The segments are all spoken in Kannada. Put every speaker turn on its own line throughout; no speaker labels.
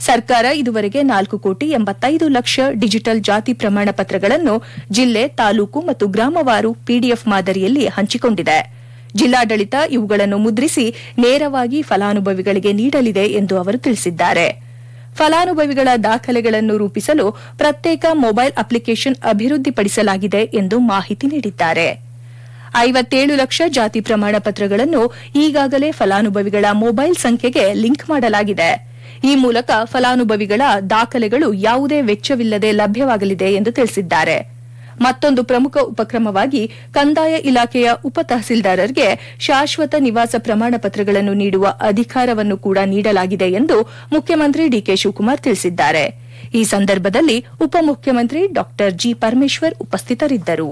ಸರ್ಕಾರ ಇದುವರೆಗೆ 4,85,00,000 ಡಿಜಿಟಲ್ ಜಾತಿ ಪ್ರಮಾಣ ಪತ್ರಗಳನ್ನು ಜಿಲ್ಲೆ, ತಾಲೂಕು ಮತ್ತು ಗ್ರಾಮವಾರು ಪಿಡಿಎಫ್ ಮಾದರಿಯಲ್ಲಿ ಹಂಚಿಕೊಂಡಿದೆ. ಜಿಲ್ಲಾಡಳಿತ ಇವುಗಳನ್ನು ಮುದ್ರಿಸಿ ನೇರವಾಗಿ ಫಲಾನುಭವಿಗಳಿಗೆ ನೀಡಲಿದೆ ಎಂದು ಅವರು ತಿಳಿಸಿದ್ದಾರೆ. ಫಲಾನುಭವಿಗಳ ದಾಖಲೆಗಳನ್ನು ರೂಪಿಸಲು ಪ್ರತ್ಯೇಕ ಮೊಬೈಲ್ ಅಪ್ಲಿಕೇಶನ್ ಅಭಿವೃದ್ಧಿಪಡಿಸಲಾಗಿದೆ ಎಂದು ಮಾಹಿತಿ ನೀಡಿದ್ದಾರೆ. 57 ಲಕ್ಷ ಜಾತಿ ಪ್ರಮಾಣ ಪತ್ರಗಳನ್ನು ಈಗಾಗಲೇ ಫಲಾನುಭವಿಗಳ ಮೊಬೈಲ್ ಸಂಖ್ಯೆಗೆ ಲಿಂಕ್ ಮಾಡಲಾಗಿದೆ. ಈ ಮೂಲಕ ಫಲಾನುಭವಿಗಳ ದಾಖಲೆಗಳು ಯಾವುದೇ ವೆಚ್ಚವಿಲ್ಲದೆ ಲಭ್ಯವಾಗಲಿದೆ ಎಂದು ತಿಳಿಸಿದ್ದಾರೆ. ಮತ್ತೊಂದು ಪ್ರಮುಖ ಉಪಕ್ರಮವಾಗಿ ಕಂದಾಯ ಇಲಾಖೆಯ ಉಪ ತಹಸೀಲ್ದಾರರಿಗೆ ಶಾಶ್ವತ ನಿವಾಸ ಪ್ರಮಾಣ ಪತ್ರಗಳನ್ನು ನೀಡುವ ಅಧಿಕಾರವನ್ನು ಕೂಡ ನೀಡಲಾಗಿದೆ ಎಂದು ಮುಖ್ಯಮಂತ್ರಿ ಡಿಕೆ ಶಿವಕುಮಾರ್ ತಿಳಿಸಿದ್ದಾರೆ. ಈ ಸಂದರ್ಭದಲ್ಲಿ ಉಪಮುಖ್ಯಮಂತ್ರಿ ಡಾ ಜಿ ಪರಮೇಶ್ವರ್ ಉಪಸ್ಥಿತರಿದ್ದರು.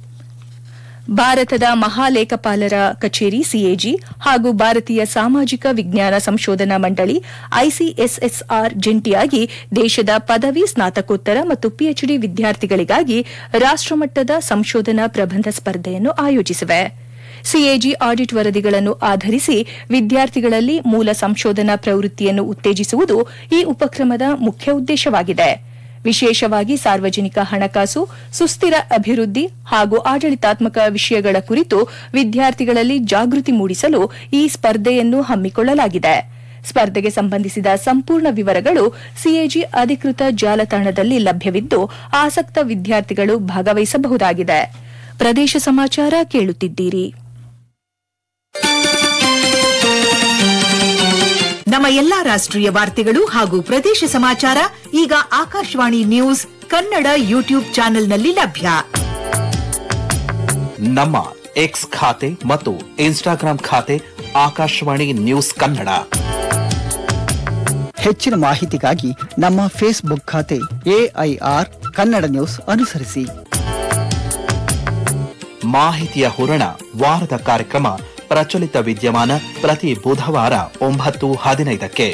ಭಾರತದ ಮಹಾಲೇಖಪಾಲರ ಕಚೇರಿ ಸಿಎಜಿ ಹಾಗೂ ಭಾರತೀಯ ಸಾಮಾಜಿಕ ವಿಜ್ಞಾನ ಸಂಶೋಧನಾ ಮಂಡಳಿ ಐಸಿಎಸ್ಎಸ್ಆರ್ ಜಂಟಿಯಾಗಿ ದೇಶದ ಪದವಿ, ಸ್ನಾತಕೋತ್ತರ ಮತ್ತು ಪಿಎಚ್ಡಿ ವಿದ್ಯಾರ್ಥಿಗಳಿಗಾಗಿ ರಾಷ್ಟಮಟ್ಟದ ಸಂಶೋಧನಾ ಪ್ರಬಂಧ ಸ್ಪರ್ಧೆಯನ್ನು ಆಯೋಜಿಸಿವೆ. ಸಿಎಜಿ ಆಡಿಟ್ ವರದಿಗಳನ್ನು ಆಧರಿಸಿ ವಿದ್ಯಾರ್ಥಿಗಳಲ್ಲಿ ಮೂಲ ಸಂಶೋಧನಾ ಪ್ರವೃತ್ತಿಯನ್ನು ಉತ್ತೇಜಿಸುವುದು ಈ ಉಪಕ್ರಮದ ಮುಖ್ಯ ಉದ್ದೇಶವಾಗಿದೆ. ವಿಶೇಷವಾಗಿ ಸಾರ್ವಜನಿಕ ಹಣಕಾಸು, ಸುಸ್ಥಿರ ಅಭಿವೃದ್ಧಿ ಹಾಗೂ ಆಡಳಿತಾತ್ಮಕ ವಿಷಯಗಳ ಕುರಿತು ವಿದ್ಯಾರ್ಥಿಗಳಲ್ಲಿ ಜಾಗೃತಿ ಮೂಡಿಸಲು ಈ ಸ್ಪರ್ಧೆಯನ್ನು ಹಮ್ಮಿಕೊಳ್ಳಲಾಗಿದೆ. ಸ್ಪರ್ಧೆಗೆ ಸಂಬಂಧಿಸಿದ ಸಂಪೂರ್ಣ ವಿವರಗಳು ಸಿಎಜಿ ಅಧಿಕೃತ ಜಾಲತಾಣದಲ್ಲಿ ಲಭ್ಯವಿದ್ದು ಆಸಕ್ತ ವಿದ್ಯಾರ್ಥಿಗಳು ಭಾಗವಹಿಸಬಹುದಾಗಿದೆ. ಪ್ರದೇಶ ಸಮಾಚಾರ ಕೇಳುತ್ತಿದ್ದೀರಿ.
ನಮ್ಮ ಎಲ್ಲಾ ರಾಷ್ಟ್ರೀಯ ವಾರ್ತೆಗಳು ಹಾಗೂ ಪ್ರದೇಶ ಸಮಾಚಾರ ಈಗ ಆಕಾಶವಾಣಿ ನ್ಯೂಸ್ ಕನ್ನಡ ಯೂಟ್ಯೂಬ್ ಚಾನೆಲ್ನಲ್ಲಿ ಲಭ್ಯ.
ನಮ್ಮ ಎಕ್ಸ್ ಖಾತೆ ಮತ್ತು ಇನ್ಸ್ಟಾಗ್ರಾಂ ಖಾತೆ ಆಕಾಶವಾಣಿ ನ್ಯೂಸ್ ಕನ್ನಡ.
ಹೆಚ್ಚಿನ ಮಾಹಿತಿಗಾಗಿ ನಮ್ಮ ಫೇಸ್ಬುಕ್ ಖಾತೆ ಎಐಆರ್ ಕನ್ನಡ ನ್ಯೂಸ್ ಅನುಸರಿಸಿ.
ಮಾಹಿತಿಯ ಹೂರಣ ವಾರದ ಕಾರ್ಯಕ್ರಮ ಪ್ರಚಲಿತ ವಿದ್ಯಮಾನ ಪ್ರತಿ ಬುಧವಾರ 9:15ಕ್ಕೆ.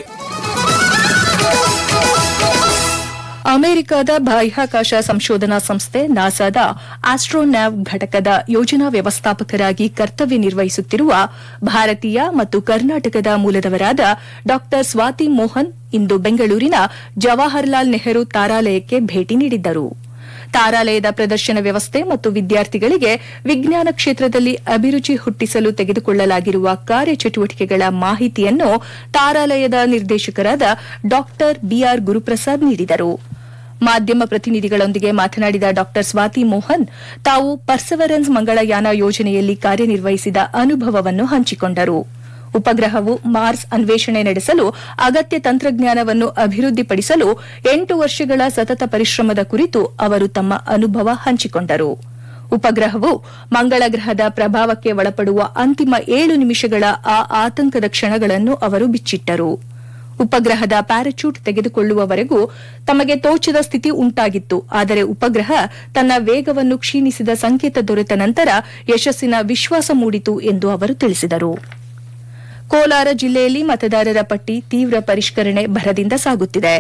ಅಮೆರಿಕದ ಬಾಹ್ಯಾಕಾಶ ಸಂಶೋಧನಾ ಸಂಸ್ಥೆ ನಾಸಾದ ಆಸ್ಟ್ರೋನ್ಯಾವ್ ಘಟಕದ ಯೋಜನಾ ವ್ಯವಸ್ಥಾಪಕರಾಗಿ ಕರ್ತವ್ಯ ನಿರ್ವಹಿಸುತ್ತಿರುವ ಭಾರತೀಯ ಮತ್ತು ಕರ್ನಾಟಕದ ಮೂಲದವರಾದ ಡಾ ಸ್ವಾತಿ ಮೋಹನ್ ಇಂದು ಬೆಂಗಳೂರಿನ ಜವಾಹರಲಾಲ್ ನೆಹರು ತಾರಾಲಯಕ್ಕೆ ಭೇಟಿ ನೀಡಿದ್ದರು. ತಾರಾಲಯದ ಪ್ರದರ್ಶನ ವ್ಯವಸ್ಥೆ ಮತ್ತು ವಿದ್ಯಾರ್ಥಿಗಳಿಗೆ ವಿಜ್ಞಾನ ಕ್ಷೇತ್ರದಲ್ಲಿ ಅಭಿರುಚಿ ಹುಟ್ಟಿಸಲು ತೆಗೆದುಕೊಳ್ಳಲಾಗಿರುವ ಕಾರ್ಯಚಟುವಟಿಕೆಗಳ ಮಾಹಿತಿಯನ್ನು ತಾರಾಲಯದ ನಿರ್ದೇಶಕರಾದ ಡಾ ಬಿಆರ್ ಗುರುಪ್ರಸಾದ್ ನೀಡಿದರು. ಮಾಧ್ಯಮ ಪ್ರತಿನಿಧಿಗಳೊಂದಿಗೆ ಮಾತನಾಡಿದ ಡಾ ಸ್ವಾತಿ ಮೋಹನ್ ತಾವು ಪರ್ಸೆವರೆನ್ಸ್ ಮಂಗಳಯಾನ ಯೋಜನೆಯಲ್ಲಿ ಕಾರ್ಯನಿರ್ವಹಿಸಿದ ಅನುಭವವನ್ನು ಹಂಚಿಕೊಂಡರು. ಉಪಗ್ರಹವು ಮಾರ್ಸ್ ಅನ್ವೇಷಣೆ ನಡೆಸಲು ಅಗತ್ಯ ತಂತ್ರಜ್ಞಾನವನ್ನು ಅಭಿವೃದ್ಧಿಪಡಿಸಲು 8 ವರ್ಷಗಳ ಸತತ ಪರಿಶ್ರಮದ ಕುರಿತು ಅವರು ತಮ್ಮ ಅನುಭವ ಹಂಚಿಕೊಂಡರು. ಉಪಗ್ರಹವು ಮಂಗಳ ಗ್ರಹದ ಪ್ರಭಾವಕ್ಕೆ ಒಳಪಡುವ ಅಂತಿಮ 7 ನಿಮಿಷಗಳ ಆ ಆತಂಕದ ಕ್ಷಣಗಳನ್ನು ಅವರು ಬಿಚ್ಚಿಟ್ಟರು. ಉಪಗ್ರಹದ ಪ್ಯಾರಾಚೂಟ್ ತೆಗೆದುಕೊಳ್ಳುವವರೆಗೂ ತಮಗೆ ತೋಚದ ಸ್ಥಿತಿ ಉಂಟಾಗಿತ್ತು. ಆದರೆ ಉಪಗ್ರಹ ತನ್ನ ವೇಗವನ್ನು ಕ್ಷೀಣಿಸಿದ ಸಂಕೇತ ದೊರೆತ ನಂತರ ಯಶಸ್ಸಿನ ವಿಶ್ವಾಸ ಮೂಡಿತು ಎಂದು ಅವರು ತಿಳಿಸಿದರು. ಕೋಲಾರ ಜಿಲ್ಲೆಯಲ್ಲಿ ಮತದಾರರ ಪಟ್ಟಿ ತೀವ್ರ ಪರಿಷ್ಕರಣೆ ಭರದಿಂದ ಸಾಗುತ್ತಿದೆ.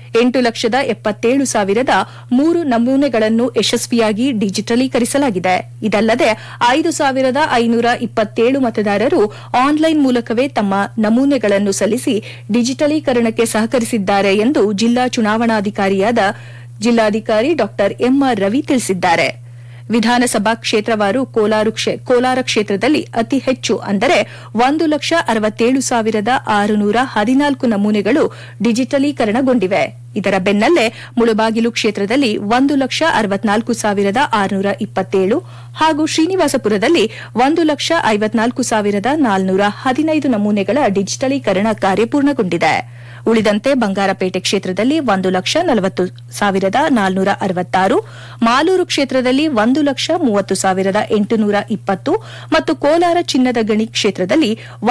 8,77,003 ನಮೂನೆಗಳನ್ನು ಯಶಸ್ವಿಯಾಗಿ ಡಿಜಿಟಲೀಕರಿಸಲಾಗಿದೆ. ಇದಲ್ಲದೆ 5,527 ಮತದಾರರು ಆನ್ಲೈನ್ ಮೂಲಕವೇ ತಮ್ಮ ನಮೂನೆಗಳನ್ನು ಸಲ್ಲಿಸಿ ಡಿಜಿಟಲೀಕರಣಕ್ಕೆ ಸಹಕರಿಸಿದ್ದಾರೆ ಎಂದು ಜಿಲ್ಲಾ ಚುನಾವಣಾಧಿಕಾರಿಯಾದ ಜಿಲ್ಲಾಧಿಕಾರಿ ಡಾ ಎಂಆರ್ ರವಿ ತಿಳಿಸಿದ್ದಾರೆ. ವಿಧಾನಸಭಾ ಕ್ಷೇತ್ರವಾರು ಕೋಲಾರ ಕ್ಷೇತ್ರದಲ್ಲಿ ಅತಿ ಹೆಚ್ಚು ಅಂದರೆ 1,67,614 ನಮೂನೆಗಳು ಡಿಜಿಟಲೀಕರಣಗೊಂಡಿವೆ. ಇದರ ಬೆನ್ನಲ್ಲೇ ಮುಳಬಾಗಿಲು ಕ್ಷೇತ್ರದಲ್ಲಿ 1,64,627 ಹಾಗೂ ಶ್ರೀನಿವಾಸಪುರದಲ್ಲಿ 1,54,415 ನಮೂನೆಗಳ ಡಿಜಿಟಲೀಕರಣ ಕಾರ್ಯ ಪೂರ್ಣಗೊಂಡಿದೆ. ಉಳಿದಂತೆ ಬಂಗಾರಪೇಟೆ ಕ್ಷೇತ್ರದಲ್ಲಿ 1,40,466, ಮಾಲೂರು ಕ್ಷೇತ್ರದಲ್ಲಿ 1,30,820 ಮತ್ತು ಕೋಲಾರ ಚಿನ್ನದ ಗಣಿ ಕ್ಷೇತ್ರದಲ್ಲಿ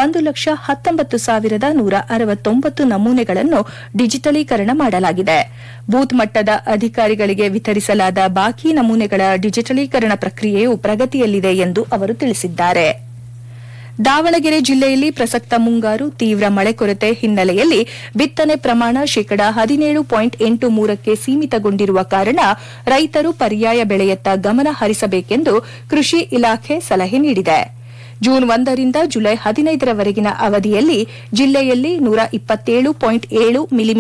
1,19,169 ನಮೂನೆಗಳನ್ನು ಡಿಜಿಟಲೀಕರಣ ಮಾಡಲಾಗಿದೆ. ಬೂತ್ ಮಟ್ಟದ ಅಧಿಕಾರಿಗಳಿಗೆ ವಿತರಿಸಲಾದ ಬಾಕಿ ನಮೂನೆಗಳ ಡಿಜಿಟಲೀಕರಣ ಪ್ರಕ್ರಿಯೆಯು ಪ್ರಗತಿಯಲ್ಲಿದೆ ಎಂದು ಅವರು ತಿಳಿಸಿದ್ದಾರೆ. ದಾವಣಗೆರೆ ಜಿಲ್ಲೆಯಲ್ಲಿ ಪ್ರಸಕ್ತ ಮುಂಗಾರು ತೀವ್ರ ಮಳೆ ಕೊರತೆ ಹಿನ್ನೆಲೆಯಲ್ಲಿ ಬಿತ್ತನೆ ಪ್ರಮಾಣ 17.83ಕ್ಕೆ ಸೀಮಿತಗೊಂಡಿರುವ ಕಾರಣ ರೈತರು ಪರ್ಯಾಯ ಬೆಳೆಯತ್ತ ಗಮನ ಹರಿಸಬೇಕೆಂದು ಕೃಷಿ ಇಲಾಖೆ ಸಲಹೆ ನೀಡಿದೆ. ಜೂನ್ 1ರಿಂದ ಜುಲೈ 15ರವರೆಗಿನ ಅವಧಿಯಲ್ಲಿ ಜಿಲ್ಲೆಯಲ್ಲಿ 127.7 ಮಿ